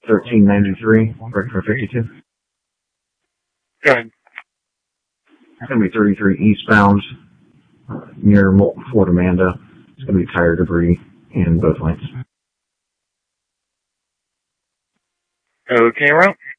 1393, right for 52. Go ahead. It's going to be 33 eastbound near Fort Amanda. It's going to be tire debris in both lanes. Okay, route.